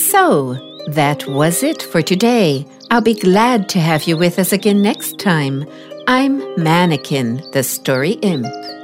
So, that was it for today. I'll be glad to have you with us again next time. I'm Mannequin, the Story Imp.